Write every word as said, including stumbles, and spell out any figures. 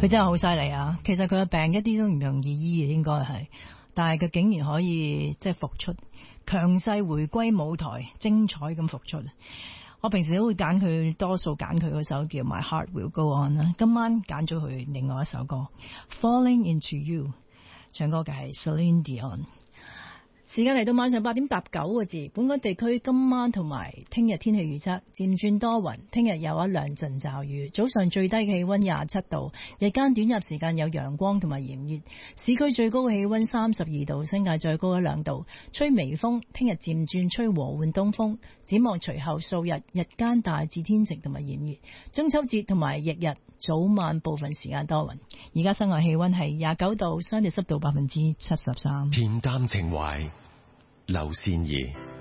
佢真係好犀利啊！其實佢嘅病一啲都唔容易醫嘅，應該係，但係佢竟然可以即係復出，強勢回歸舞台，精彩咁復出。我平時都會揀佢，多數揀佢嗰首叫 My Heart Will Go On 啦。今晚揀咗佢另外一首歌 Falling Into You， 唱歌嘅係 Celine Dion。時間嚟到晚上八點搭九個字，本港地區今晚同埋聽日天氣預測漸轉多雲，聽日有一兩陣驟雨，早上最低氣溫廿七度，日間短暫時間有陽光同埋炎熱，市區最高氣溫三十二度，新界再高一兩度，吹微風，聽日漸轉吹和緩東風，展望隨後數日日間大致天晴同埋炎熱，中秋節同埋翌日早晚部分時間多雲。而家室外氣溫係廿九度，相對濕度百分之七十三。 恬淡情懷，劉善儀。